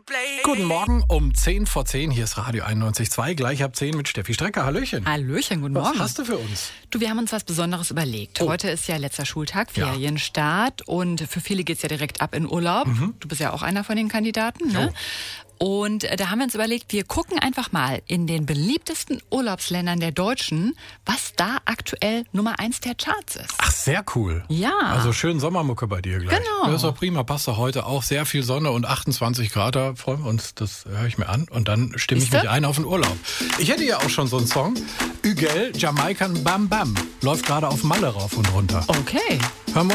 Guten Morgen um 10 vor 10. Hier ist Radio 91.2. Gleich ab 10 mit Steffi Strecker. Hallöchen. Hallöchen, guten Morgen. Was hast du für uns? Du, wir haben uns was Besonderes überlegt. Heute ist ja letzter Schultag, Ferienstart. Und für viele geht's ja direkt ab in Urlaub. Du bist ja auch einer von den Kandidaten, ne? Und da haben wir uns überlegt, wir gucken einfach mal in den beliebtesten Urlaubsländern der Deutschen, was da aktuell Nummer 1 der Charts ist. Ach, sehr cool. Ja. Also schön Sommermucke bei dir gleich. Genau. Das ist doch prima. Passt doch heute auch. Sehr viel Sonne und 28 Grad. Da freuen wir uns. Das höre ich mir an. Und dann stimme ich mich ein auf den Urlaub. Ich hätte ja auch schon so einen Song. Ügel, Jamaikan Bam Bam. Läuft gerade auf Malle rauf und runter. Okay. Hören wir